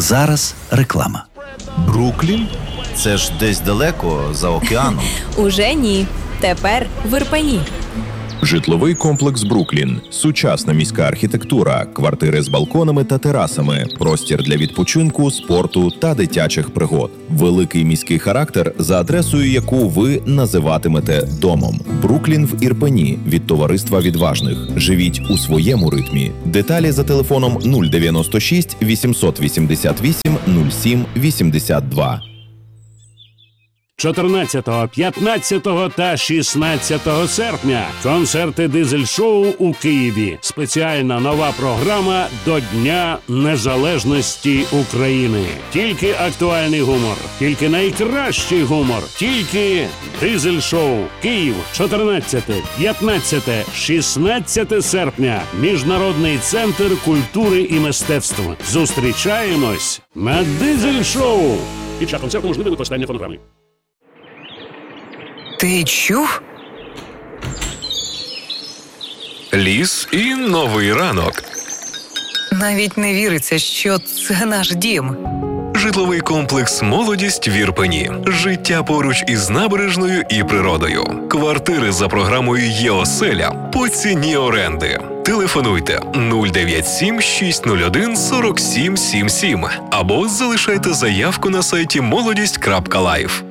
зараз реклама. Бруклін? Це ж десь далеко, за океаном. Уже ні. Тепер в Ірпені. Житловий комплекс «Бруклін». Сучасна міська архітектура, квартири з балконами та терасами, простір для відпочинку, спорту та дитячих пригод. Великий міський характер, за адресою яку ви називатимете домом. «Бруклін» в Ірпені від товариства відважних. Живіть у своєму ритмі. Деталі за телефоном 096 888 07 82. 14, 15 та 16 серпня концерти «Дизель-шоу» у Києві. Спеціальна нова програма до Дня Незалежності України. Тільки актуальний гумор, тільки найкращий гумор, тільки «Дизель-шоу». Київ, 14, 15, 16 серпня. Міжнародний центр культури і мистецтв. Зустрічаємось на «Дизель-шоу». Під час концерту можливе використання фонограми. Ти чув? Ліс і новий ранок. Навіть не віриться, що це наш дім. Житловий комплекс «Молодість» в Ірпені. Життя поруч із набережною і природою. Квартири за програмою «Є-оселя» по ціні оренди. Телефонуйте 097 601 4777 або залишайте заявку на сайті молодість.life.